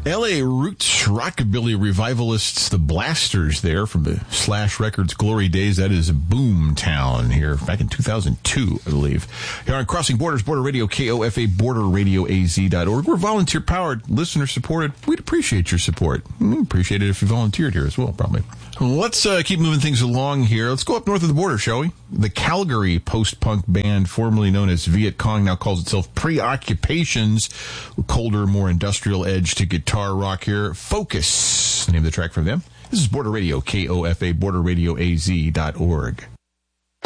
L.A. roots rockabilly revivalists, the Blasters there from the Slash Records glory days. That is Boomtown here back in 2002, I believe. Here on Crossing Borders, Border Radio, KOFA, BorderRadioAZ.org. We're volunteer-powered, listener-supported. We'd appreciate your support. We'd appreciate it if you volunteered here as well, probably. Let's keep moving things along here. Let's go up north of the border, shall we? The Calgary post-punk band, formerly known as Viet Cong, now calls itself Preoccupations. Colder, more industrial edge to guitar rock here. Focus, the name of the track from them. This is Border Radio, KOFA, BorderRadioAZ.org.